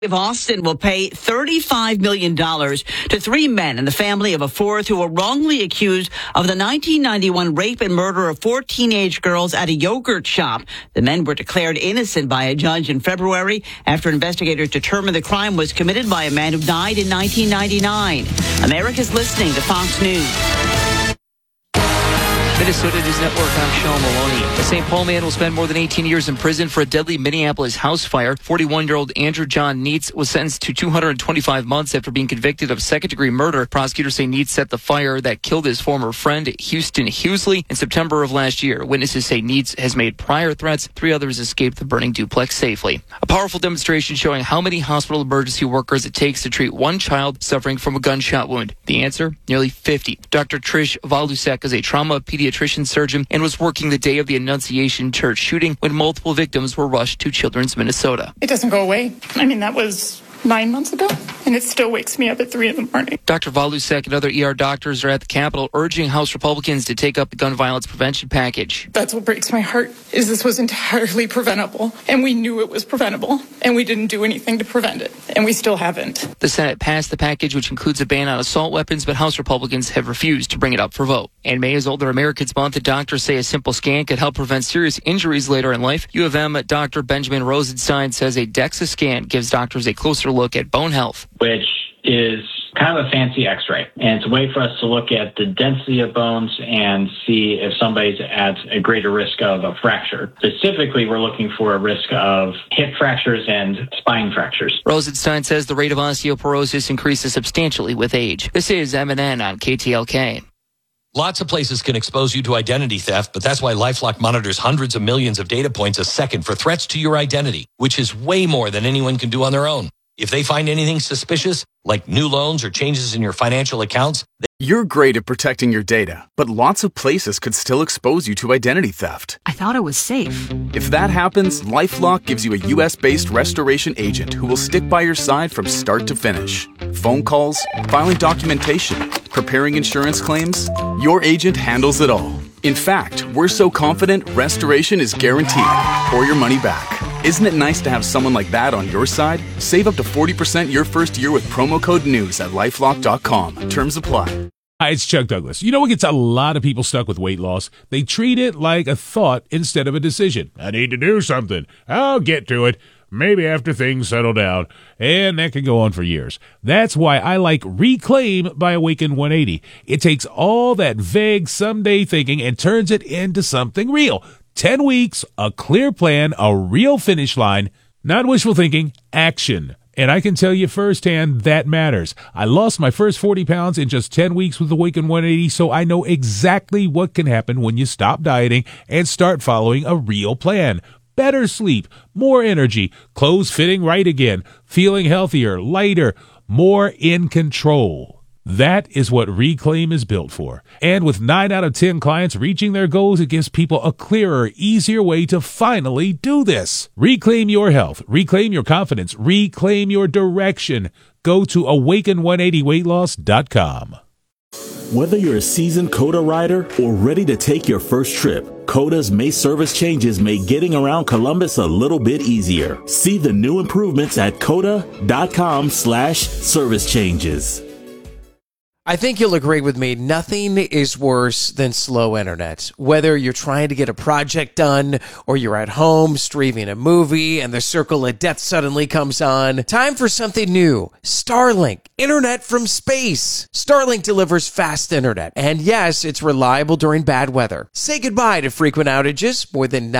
of Austin will pay $35 million to three men and the family of a fourth who were wrongly accused of the 1991 rape and murder of four teenage girls at a yogurt shop. The men were declared innocent by a judge in February after investigators determined the crime was committed by a man who died in 1999. America's listening to Fox News. Minnesota News Network, I'm Sean Maloney. A St. Paul man will spend more than 18 years in prison for a deadly Minneapolis house fire. 41-year-old Andrew John Neitz was sentenced to 225 months after being convicted of second-degree murder. Prosecutors say Neitz set the fire that killed his former friend, Houston Hughsley, in September of last year. Witnesses say Neitz has made prior threats. Three others escaped the burning duplex safely. A powerful demonstration showing how many hospital emergency workers it takes to treat one child suffering from a gunshot wound. The answer? Nearly 50. Dr. Trish Valusek is a trauma pediatrician surgeon and was working the day of the Annunciation Church shooting when multiple victims were rushed to Children's Minnesota. It doesn't go away. I mean, that was 9 months ago, and it still wakes me up at 3 a.m. Dr. Valusek and other ER doctors are at the Capitol urging House Republicans to take up the gun violence prevention package. That's what breaks my heart, is this was entirely preventable, and we knew it was preventable, and we didn't do anything to prevent it, and we still haven't. The Senate passed the package, which includes a ban on assault weapons, but House Republicans have refused to bring it up for vote. And May is Older Americans Month, and doctors say a simple scan could help prevent serious injuries later in life. U of M Dr. Benjamin Rosenstein says a DEXA scan gives doctors a closer look at bone health, which is kind of a fancy x-ray. And it's a way for us to look at the density of bones and see if somebody's at a greater risk of a fracture. Specifically, we're looking for a risk of hip fractures and spine fractures. Rosenstein says the rate of osteoporosis increases substantially with age. This is MNN on KTLK. Lots of places can expose you to identity theft, but that's why LifeLock monitors hundreds of millions of data points a second for threats to your identity, which is way more than anyone can do on their own. If they find anything suspicious, like new loans or changes in your financial accounts... You're great at protecting your data, but lots of places could still expose you to identity theft. I thought it was safe. If that happens, LifeLock gives you a U.S.-based restoration agent who will stick by your side from start to finish. Phone calls, filing documentation, preparing insurance claims, your agent handles it all. In fact, we're so confident restoration is guaranteed or your money back. Isn't it nice to have someone like that on your side? Save up to 40% your first year with promo code NEWS at LifeLock.com. Terms apply. Hi, it's Chuck Douglas. You know what gets a lot of people stuck with weight loss? They treat it like a thought instead of a decision. I need to do something. I'll get to it. Maybe after things settle down. And that can go on for years. That's why I like Reclaim by Awaken 180. It takes all that vague someday thinking and turns it into something real. 10 weeks, a clear plan, a real finish line, not wishful thinking, action. And I can tell you firsthand that matters. I lost my first 40 pounds in just 10 weeks with Awaken 180, so I know exactly what can happen when you stop dieting and start following a real plan. Better sleep, more energy, clothes fitting right again, feeling healthier, lighter, more in control. That is what Reclaim is built for. And with 9 out of 10 clients reaching their goals, it gives people a clearer, easier way to finally do this. Reclaim your health. Reclaim your confidence. Reclaim your direction. Go to awaken180weightloss.com. Whether you're a seasoned COTA rider or ready to take your first trip, COTA's May service changes make getting around Columbus a little bit easier. See the new improvements at COTA.com/service changes. I think you'll agree with me, nothing is worse than slow internet. Whether you're trying to get a project done or you're at home streaming a movie and the circle of death suddenly comes on, time for something new. Starlink, internet from space. Starlink delivers fast internet, and yes, it's reliable during bad weather. Say goodbye to frequent outages, more than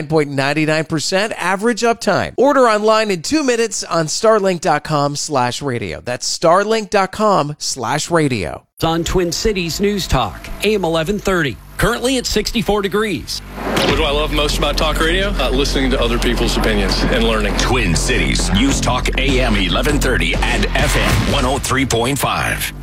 99.99% average uptime. Order online in 2 minutes on starlink.com/radio. That's starlink.com/radio. It's on Twin Cities News Talk, AM 1130. Currently at 64 degrees. What do I love most about talk radio? Listening to other people's opinions and learning. Twin Cities News Talk, AM 1130 and FM 103.5.